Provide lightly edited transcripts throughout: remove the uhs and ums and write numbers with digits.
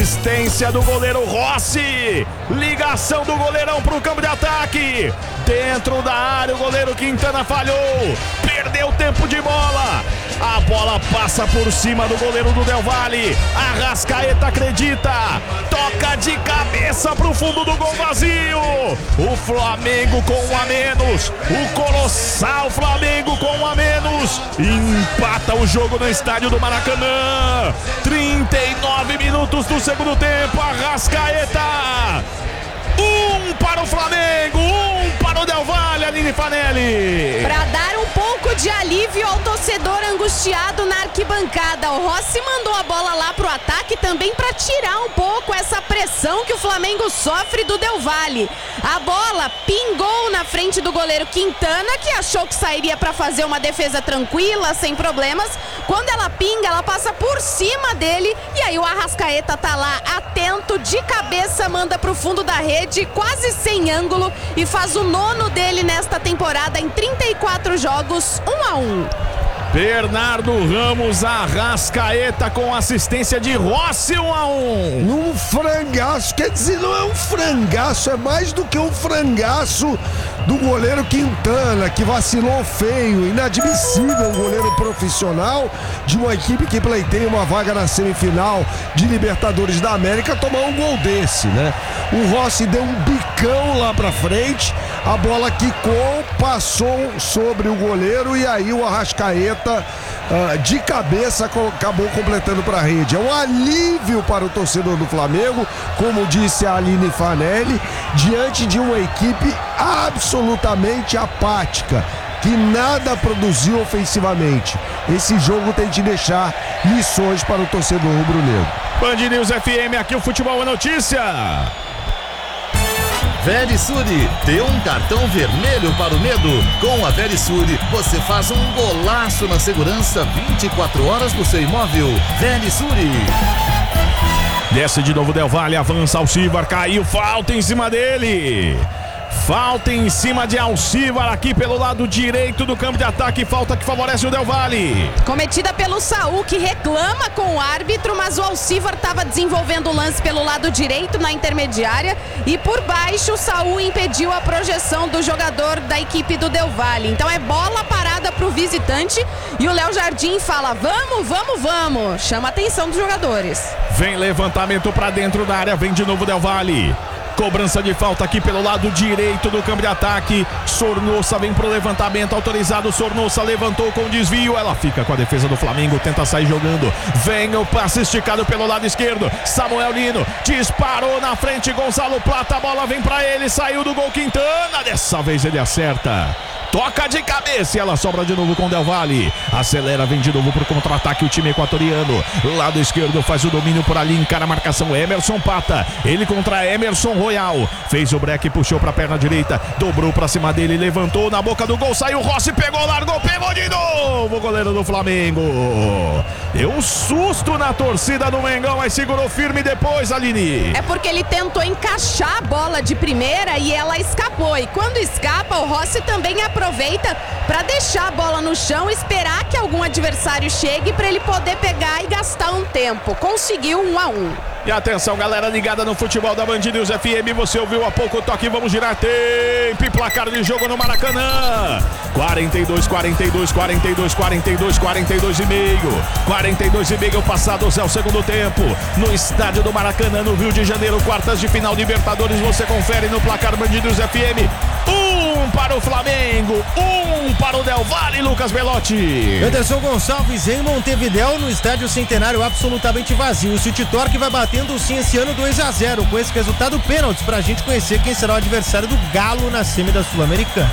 assistência do goleiro Rossi. Ligação do goleirão pro campo de ataque. Dentro da área, o goleiro Quintana falhou. Perdeu tempo de bola. A bola passa por cima do goleiro do Del Valle. Arrascaeta acredita. Toca de cabeça pro fundo do gol vazio. O Flamengo com um a menos. O colossal Flamengo com um a menos. Empata o jogo no estádio do Maracanã. 39 minutos do segundo tempo. Arrascaeta. 1 para o Flamengo, 1 para o Del Valle, Aline Fanelli. Para dar um pouco de alívio ao torcedor angustiado na arquibancada, o Rossi mandou a bola lá pro ataque também para tirar um pouco essa pressão que o Flamengo sofre do Del Valle. A bola pingou na frente do goleiro Quintana, que achou que sairia para fazer uma defesa tranquila, sem problemas. Quando ela pinga, ela passa por cima dele e aí o Arrascaeta tá lá atento, de cabeça, manda pro fundo da rede, quase sem ângulo, e faz o 9º dele nesta temporada em 34 jogos, 1-1. Bernardo Ramos, Arrascaeta com assistência de Rossi, 1-1. Num frangaço, quer dizer, não é um frangaço, é mais do que um frangaço do goleiro Quintana, que vacilou feio, inadmissível, um goleiro profissional de uma equipe que pleiteia uma vaga na semifinal de Libertadores da América, tomar um gol desse, né? O Rossi deu um bicão lá pra frente, a bola quicou, passou sobre o goleiro e aí o Arrascaeta de cabeça acabou completando para a rede. É um alívio para o torcedor do Flamengo, como disse a Aline Fanelli, diante de uma equipe absolutamente apática, que nada produziu ofensivamente. Esse jogo tem de deixar lições para o torcedor rubro-negro. Band News FM, aqui o Futebol é Notícia. Verisure, dê um cartão vermelho para o medo. Com a Verisure, você faz um golaço na segurança 24 horas do seu imóvel. Verisure. Desce de novo Del Valle, avança Alcivar, caiu, falta em cima dele. Falta em cima de Alcivar aqui pelo lado direito do campo de ataque, falta que favorece o Del Valle. Cometida pelo Saul, que reclama com o árbitro, mas o Alcivar estava desenvolvendo o lance pelo lado direito na intermediária e por baixo o Saul impediu a projeção do jogador da equipe do Del Valle. Então é bola parada para o visitante e o Léo Jardim fala: vamos, vamos, vamos. Chama a atenção dos jogadores. Vem levantamento para dentro da área, vem de novo Del Valle. Cobrança de falta aqui pelo lado direito do campo de ataque. Sornosa vem pro levantamento autorizado. Sornosa levantou com desvio. Ela fica com a defesa do Flamengo, tenta sair jogando. Vem o passe esticado pelo lado esquerdo. Samuel Lino disparou na frente. Gonzalo Plata, a bola vem pra ele. Saiu do gol Quintana. Dessa vez ele acerta. Toca de cabeça e ela sobra de novo com Del Valle. Acelera, vem de novo pro contra-ataque o time equatoriano. Lado esquerdo faz o domínio por ali, encara a marcação Emerson Pata. Ele contra Emerson Royal. Fez o break, puxou pra perna direita. Dobrou pra cima dele, levantou na boca do gol. Saiu Rossi, pegou, largou, pegou de novo. O goleiro do Flamengo. Deu um susto na torcida do Mengão, mas segurou firme depois, Aline. É porque ele tentou encaixar a bola de primeira e ela escapou. E quando escapa, o Rossi também aproveita para deixar a bola no chão, esperar que algum adversário chegue para ele poder pegar e gastar um tempo. Conseguiu 1-1. E atenção, galera ligada no futebol da Band News FM, você ouviu há pouco o toque, vamos girar tempo e placar de jogo no Maracanã. 42, 42, 42, 42, 42 e meio. 42 e meio passados é o segundo tempo. No estádio do Maracanã, no Rio de Janeiro, quartas de final Libertadores, você confere no placar Band News FM. 1 para o Flamengo, 1 para o Del Valle, Lucas Belotti. Anderson Gonçalves em Montevidéu, no estádio Centenário absolutamente vazio. O City Torque vai batendo sim esse ano 2-0. Com esse resultado, pênaltis pra gente conhecer quem será o adversário do Galo na semi da Sul-Americana.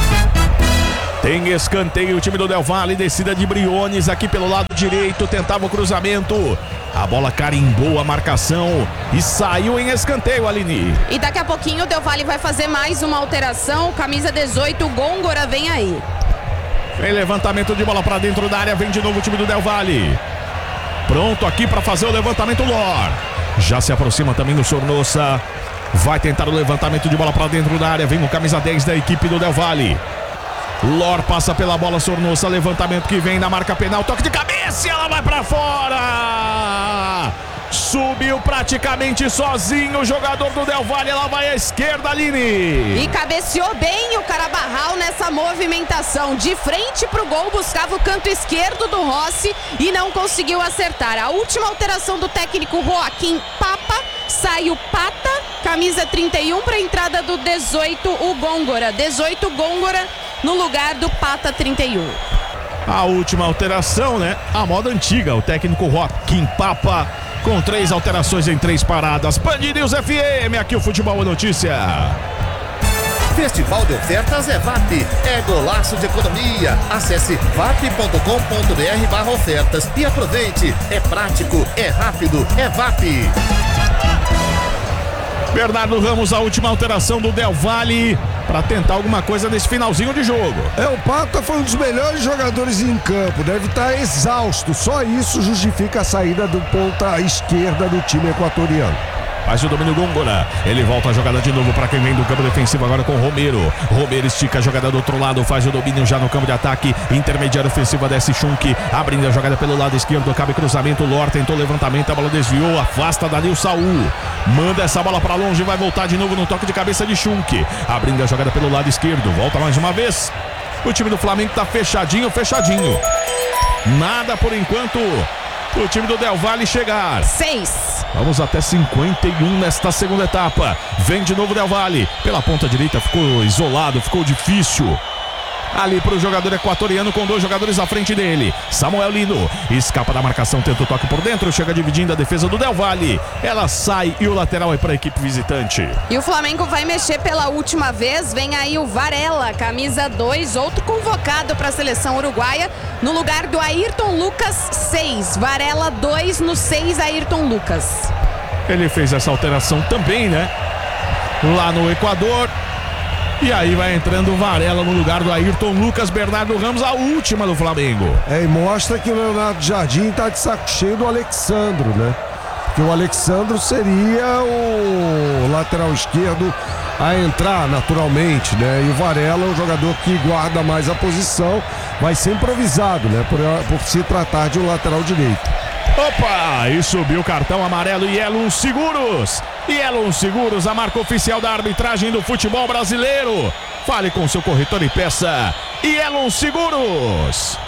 Tem escanteio, o time do Del Valle, descida de Briones aqui pelo lado direito, tentava o cruzamento. A bola carimbou a marcação e saiu em escanteio, Aline. E daqui a pouquinho o Del Valle vai fazer mais uma alteração. Camisa 18, o Gôngora vem aí. Vem levantamento de bola pra dentro da área, vem de novo o time do Del Valle. Pronto aqui pra fazer o levantamento, Lor. Já se aproxima também o Sornosa. Vai tentar o levantamento de bola pra dentro da área, vem o camisa 10 da equipe do Del Valle. Lor passa pela bola, Sornosa, levantamento que vem na marca penal, toque de cabeça e ela vai pra fora. Subiu praticamente sozinho o jogador do Del Valle. Ela vai à esquerda, Aline. E cabeceou bem o Carabarral nessa movimentação. De frente pro gol, buscava o canto esquerdo do Rossi e não conseguiu acertar. A última alteração do técnico Joaquim Papa. Sai o Pata, camisa 31, para a entrada do 18, o Góngora. 18 Góngora no lugar do Pata 31. A última alteração, né? A moda antiga, o técnico Joaquim Papa, com 3 alterações em 3 paradas. Band News FM, aqui o Futebol é Notícia. Festival de ofertas é VAP, é golaço de economia. Acesse vap.com.br/ofertas e aproveite. É prático, é rápido, é VAP. Bernardo Ramos, a última alteração do Del Valle para tentar alguma coisa nesse finalzinho de jogo. O Pata foi um dos melhores jogadores em campo, deve estar exausto. Só isso justifica a saída do ponta esquerda do time equatoriano. Faz o domínio Góngora. Ele volta a jogada de novo para quem vem do campo defensivo agora com o Romero. Romero estica a jogada do outro lado, faz o domínio já no campo de ataque. Intermediário ofensiva desce Schunk, abrindo a jogada pelo lado esquerdo, cabe cruzamento. Lor tentou levantamento, a bola desviou, afasta Danil Saul. Manda essa bola para longe, vai voltar de novo no toque de cabeça de Schunk. Abrindo a jogada pelo lado esquerdo, volta mais uma vez. O time do Flamengo tá fechadinho. Nada por enquanto o time do Del Valle chegar. 6. Vamos até 51 nesta segunda etapa. Vem de novo Del Valle. Pela ponta direita ficou isolado, ficou difícil. Ali para o jogador equatoriano com 2 jogadores à frente dele. Samuel Lino escapa da marcação, tenta o toque por dentro, chega dividindo a defesa do Del Valle. Ela sai e o lateral é para a equipe visitante. E o Flamengo vai mexer pela última vez. Vem aí o Varela, camisa 2, outro convocado para a seleção uruguaia, no lugar do Ayrton Lucas 6. Varela 2 no 6, Ayrton Lucas. Ele fez essa alteração também, né? Lá no Equador. E aí vai entrando o Varela no lugar do Ayrton Lucas. Bernardo Ramos, a última do Flamengo. E mostra que o Leonardo Jardim tá de saco cheio do Alexandro, né? Porque o Alexandro seria o lateral esquerdo a entrar naturalmente, né? E o Varela é o jogador que guarda mais a posição, vai ser improvisado, né? Por se tratar de um lateral direito. Opa! E subiu o cartão amarelo e Elon Seguros. E Elon Seguros, a marca oficial da arbitragem do futebol brasileiro. Fale com seu corretor e peça e Elon Seguros.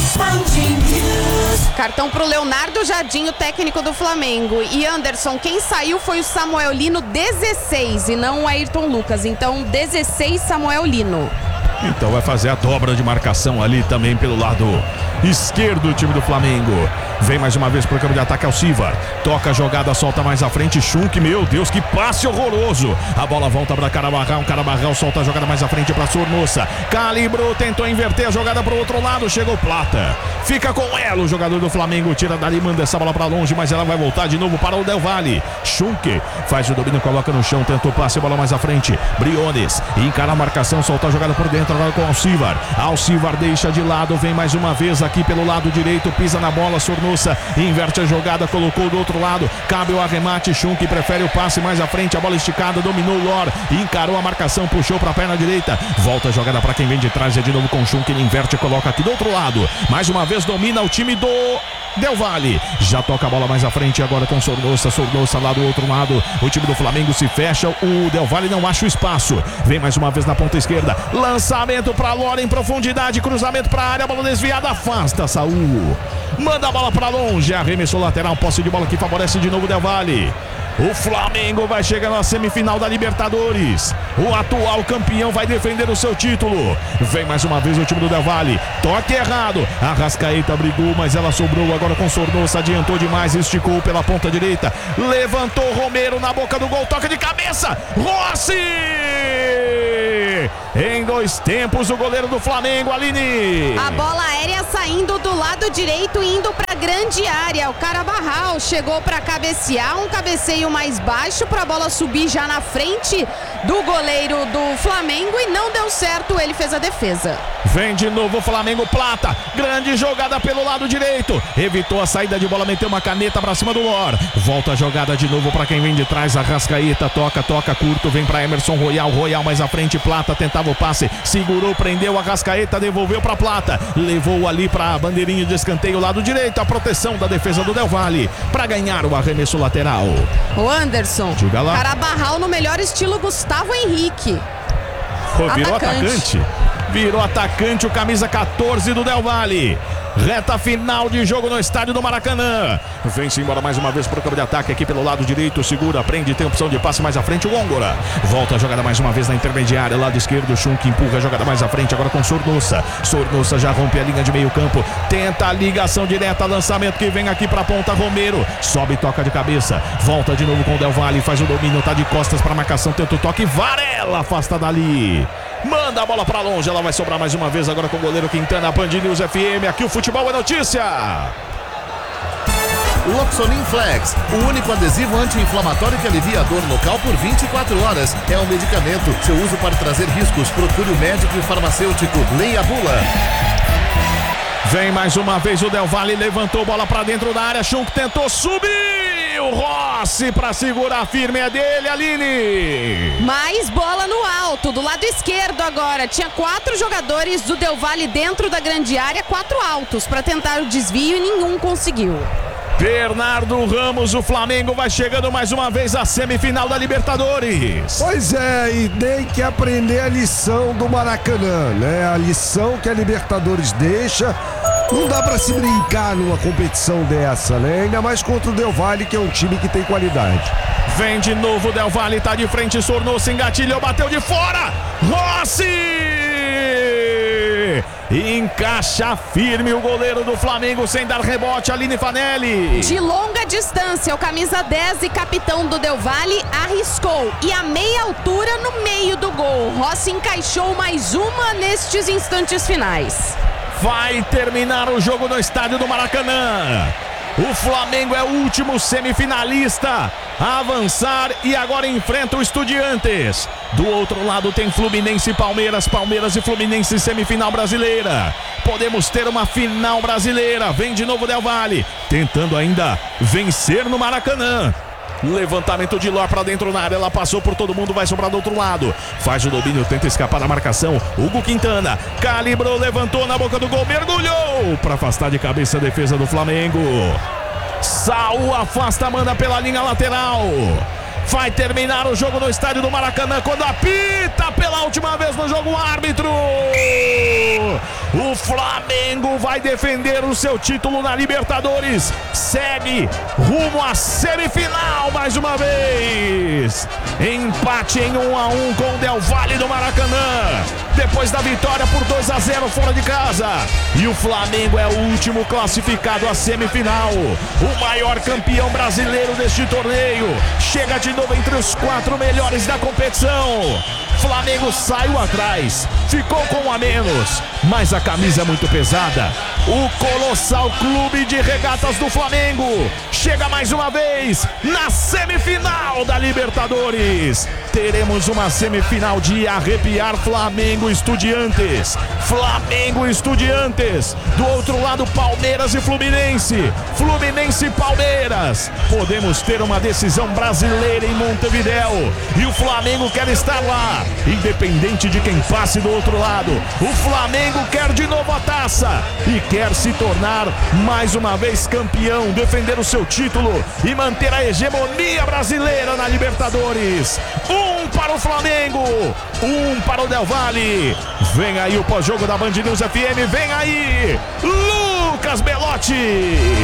Cartão pro Leonardo Jardim, o técnico do Flamengo. E Anderson, quem saiu foi o Samuel Lino 16 e não o Ayrton Lucas. Então 16 Samuel Lino. Então vai fazer a dobra de marcação ali também pelo lado esquerdo do time do Flamengo. Vem mais uma vez pro campo de ataque Alcivar. Toca a jogada, solta mais à frente Schunk. Meu Deus, que passe horroroso. A bola volta para Carabarral. Carabarral solta a jogada mais à frente para Sornosa. Calibrou, tentou inverter a jogada pro outro lado. Chegou Plata. Fica com ela o jogador do Flamengo. Tira dali, manda essa bola para longe, mas ela vai voltar de novo para o Del Valle. Schunk faz o domínio, coloca no chão, tentou passe, a bola mais à frente. Briones encara a marcação, solta a jogada por dentro agora com Alcivar. Alcivar deixa de lado, vem mais uma vez aqui pelo lado direito, pisa na bola, Sornosa inverte a jogada, colocou do outro lado, cabe o arremate, Schunk prefere o passe mais à frente, a bola esticada, dominou o Lor, encarou a marcação, puxou para a perna direita, volta a jogada para quem vem de trás, é de novo com Schunk, ele inverte, coloca aqui do outro lado, mais uma vez domina o time do Del Valle, já toca a bola mais à frente agora com Sornosa, Sornosa lá do outro lado, o time do Flamengo se fecha, o Del Valle não acha o espaço, vem mais uma vez na ponta esquerda, lançamento para Lora em profundidade, cruzamento para a área, bola desviada, afasta Saul, manda a bola para longe, arremessou lateral, posse de bola que favorece de novo o Del Valle. O Flamengo vai chegar na semifinal da Libertadores. O atual campeão vai defender o seu título. Vem mais uma vez o time do Del Valle. Toque errado. Arrascaeta brigou, mas ela sobrou agora com Sornosa. Adiantou demais, esticou pela ponta direita. Levantou Romero na boca do gol. Toque de cabeça. Rossi! Em 2 tempos, o goleiro do Flamengo, Aline. A bola aérea saindo do lado direito e indo para a grande área. O Carabarral chegou para cabecear, um cabeceio mais baixo para a bola subir já na frente do goleiro do Flamengo e não deu certo, ele fez a defesa. Vem de novo o Flamengo, Plata. Grande jogada pelo lado direito. Evitou a saída de bola, meteu uma caneta pra cima do Lor. Volta a jogada de novo pra quem vem de trás. Arrascaeta, toca curto. Vem pra Emerson Royal. Royal mais à frente. Plata tentava o passe. Segurou, prendeu. Arrascaeta devolveu pra Plata. Levou ali pra bandeirinha de escanteio, lado direito. A proteção da defesa do Del Valle pra ganhar o arremesso lateral. O Anderson. Diga lá. Carabarral no melhor estilo Gustavo Henrique. Virou atacante. Virou atacante o camisa 14 do Del Valle. Reta final de jogo no estádio do Maracanã. Vem-se embora mais uma vez para o campo de ataque aqui pelo lado direito. Segura, prende, tem opção de passe mais à frente. O Gongora volta a jogada mais uma vez na intermediária. Lado esquerdo, o Schunk empurra a jogada mais à frente. Agora com Sornosa. Sornosa já rompe a linha de meio campo. Tenta a ligação direta. Lançamento que vem aqui para a ponta. Romero sobe, toca de cabeça. Volta de novo com o Del Valle. Faz o domínio, tá de costas para a marcação. Tenta o toque. Varela afasta dali. Manda a bola pra longe, ela vai sobrar mais uma vez agora com o goleiro Quintana, Band News FM. Aqui o futebol é notícia. Loxonin Flex, o único adesivo anti-inflamatório que alivia a dor local por 24 horas. É um medicamento. Seu uso pode trazer riscos. Procure o médico e o farmacêutico. Leia a bula. Vem mais uma vez o Del Valle, levantou bola pra dentro da área. Schunk tentou subir. O Rossi pra segurar firme, é dele, Aline. Mais bola no alto, do lado esquerdo agora. Tinha 4 jogadores do Del Valle dentro da grande área, 4 altos pra tentar o desvio e nenhum conseguiu. Bernardo Ramos, o Flamengo vai chegando mais uma vez à semifinal da Libertadores. Pois é, e tem que aprender a lição do Maracanã, né? A lição que a Libertadores deixa. Não dá pra se brincar numa competição dessa, né? Ainda mais contra o Del Valle, que é um time que tem qualidade. Vem de novo o Del Valle, tá de frente, Sornosa, engatilhou, bateu de fora. Rossi! Encaixa firme o goleiro do Flamengo sem dar rebote, Aline Fanelli. De longa distância, o camisa 10 e capitão do Del Valle arriscou. E a meia altura no meio do gol. Rossi encaixou mais uma nestes instantes finais. Vai terminar o jogo no estádio do Maracanã. O Flamengo é o último semifinalista a avançar e agora enfrenta o Estudiantes. Do outro lado tem Fluminense e Palmeiras. Palmeiras e Fluminense, semifinal brasileira. Podemos ter uma final brasileira. Vem de novo Del Valle, tentando ainda vencer no Maracanã. Levantamento de Ló pra dentro na área, ela passou por todo mundo, vai sobrar do outro lado. Faz o domínio, tenta escapar da marcação. Hugo Quintana calibrou, levantou na boca do gol, mergulhou pra afastar de cabeça a defesa do Flamengo. Saul afasta, manda pela linha lateral. Vai terminar o jogo no estádio do Maracanã quando apita pela última vez no jogo o árbitro. O Flamengo vai defender o seu título na Libertadores. Segue rumo à semifinal mais uma vez. Empate em 1-1 com o Del Valle do Maracanã. Depois da vitória por 2-0 fora de casa. E o Flamengo é o último classificado à semifinal. O maior campeão brasileiro deste torneio. Chega de novo entre os 4 melhores da competição. Flamengo saiu atrás, ficou com 1 a menos, mas a camisa é muito pesada. O Colossal Clube de Regatas do Flamengo chega mais uma vez na semifinal da Libertadores. Teremos uma semifinal de arrepiar. Flamengo e Estudiantes. Flamengo e Estudiantes. Do outro lado, Palmeiras e Fluminense. Fluminense e Palmeiras. Podemos ter uma decisão brasileira em Montevidéu. E o Flamengo quer estar lá, independente de quem passe do outro lado. O Flamengo quer de novo a taça e quer se tornar mais uma vez campeão, defender o seu título e manter a hegemonia brasileira na Libertadores. 1 para o Flamengo, 1 para o Del Valle. Vem aí o pós-jogo da Band News FM, vem aí Lucas Belotti.